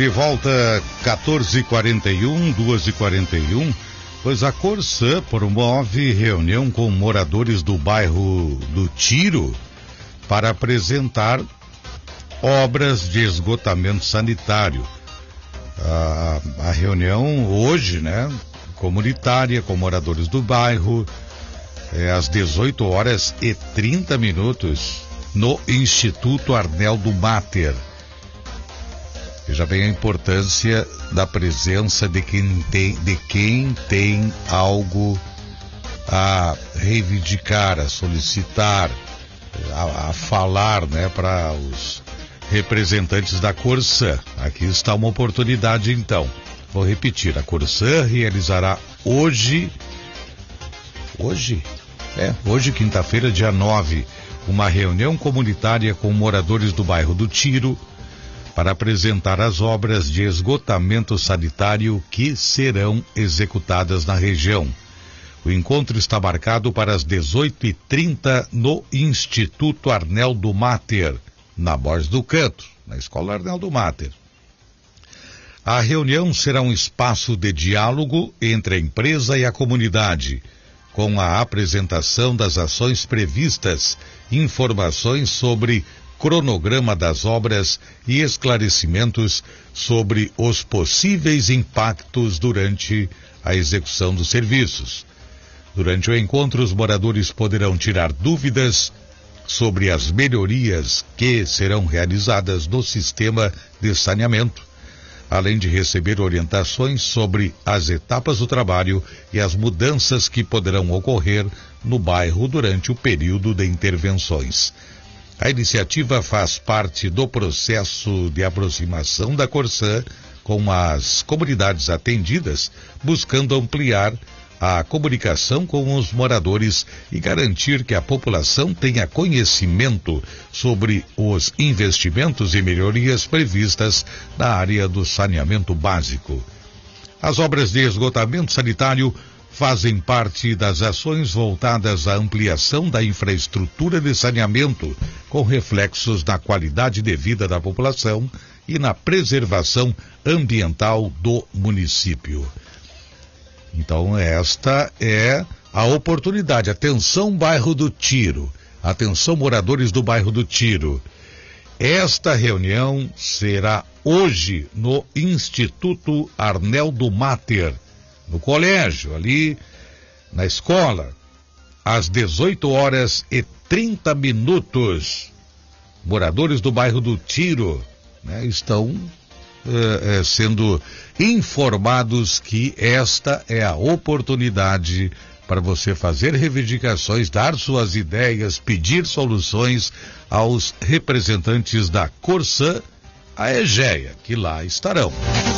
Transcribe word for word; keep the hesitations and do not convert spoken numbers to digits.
De volta, quatorze e quarenta e um, duas e quarenta e um, pois a Corsã promove reunião com moradores do bairro do Tiro para apresentar obras de esgotamento sanitário. A, a reunião hoje, né, comunitária com moradores do bairro, é às dezoito horas e trinta minutos no Instituto Arnaldo Mater. Já vem a importância da presença de quem tem, de quem tem algo a reivindicar, a solicitar, a, a falar, né, para os representantes da Corsã. Aqui está uma oportunidade, então. Vou repetir, a Corsã realizará hoje, hoje, é, hoje quinta-feira, dia nove, uma reunião comunitária com moradores do bairro do Tiro, para apresentar as obras de esgotamento sanitário que serão executadas na região. O encontro está marcado para as dezoito e trinta no Instituto Arnaldo Mater, na Borges do Canto, na Escola Arnaldo Mater. A reunião será um espaço de diálogo entre a empresa e a comunidade, com a apresentação das ações previstas, informações sobre cronograma das obras e esclarecimentos sobre os possíveis impactos durante a execução dos serviços. Durante o encontro, os moradores poderão tirar dúvidas sobre as melhorias que serão realizadas no sistema de saneamento, além de receber orientações sobre as etapas do trabalho e as mudanças que poderão ocorrer no bairro durante o período de intervenções. A iniciativa faz parte do processo de aproximação da Corsã com as comunidades atendidas, buscando ampliar a comunicação com os moradores e garantir que a população tenha conhecimento sobre os investimentos e melhorias previstas na área do saneamento básico. As obras de esgotamento sanitário fazem parte das ações voltadas à ampliação da infraestrutura de saneamento, com reflexos na qualidade de vida da população e na preservação ambiental do município. Então, esta é a oportunidade. Atenção, bairro do Tiro. Atenção, moradores do bairro do Tiro. Esta reunião será hoje no Instituto Arnaldo Mater, no colégio, ali na escola, às dezoito horas e trinta minutos. Moradores do bairro do Tiro, né, estão eh, eh, sendo informados que esta é a oportunidade para você fazer reivindicações, dar suas ideias, pedir soluções aos representantes da Corsã, a Egea, que lá estarão.